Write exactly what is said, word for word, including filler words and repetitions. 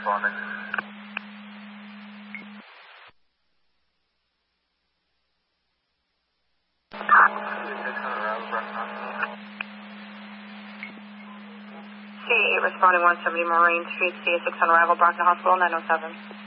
responding. C eight responding one seventy Marine Street, C six on arrival, Brockton Hospital, nine oh seven.